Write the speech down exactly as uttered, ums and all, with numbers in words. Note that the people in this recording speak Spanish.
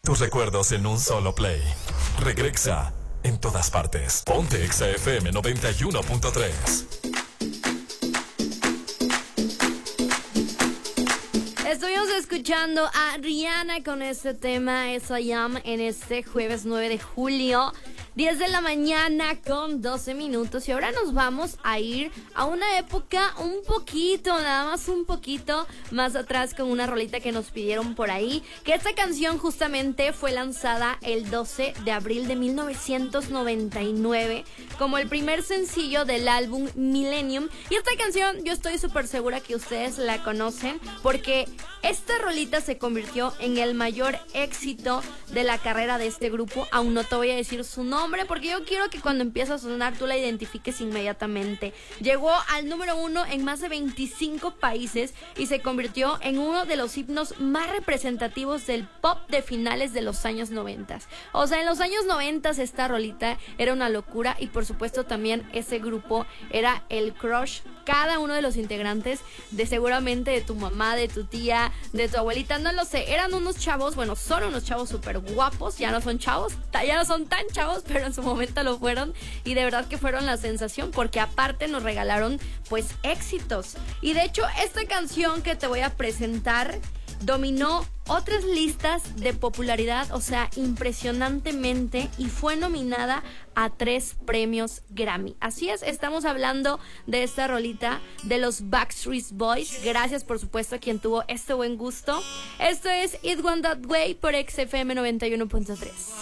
Tus recuerdos en un solo play. Regresa en todas partes. Ponte Exa F M noventa y uno punto tres. Estuvimos escuchando a Rihanna con este tema S I Am en este jueves nueve de julio. diez de la mañana con doce minutos y ahora nos vamos a ir a una época un poquito, nada más un poquito más atrás con una rolita que nos pidieron por ahí, que esta canción justamente fue lanzada el doce de abril de mil novecientos noventa y nueve como el primer sencillo del álbum Millennium, y esta canción yo estoy súper segura que ustedes la conocen porque esta rolita se convirtió en el mayor éxito de la carrera de este grupo. Aún no te voy a decir su nombre porque yo quiero que cuando empiece a sonar tú la identifiques inmediatamente. Llegó al número uno en más de veinticinco países y se convirtió en uno de los himnos más representativos del pop de finales de los años noventa. O sea, en los años noventa esta rolita era una locura y por supuesto también ese grupo era el crush, cada uno de los integrantes, de seguramente de tu mamá, de tu tía, de tu abuelita, no lo sé. Eran unos chavos, bueno, son unos chavos súper guapos, ya no son chavos, ya no son tan chavos, pero en su momento lo fueron y de verdad que fueron la sensación porque aparte nos regalaron pues éxitos. Y de hecho esta canción que te voy a presentar dominó otras listas de popularidad, o sea, impresionantemente, y fue nominada a tres premios Grammy. Así es, estamos hablando de esta rolita de los Backstreet Boys. Gracias, por supuesto, a quien tuvo este buen gusto. Esto es It Went That Way por Exa F M noventa y uno punto tres.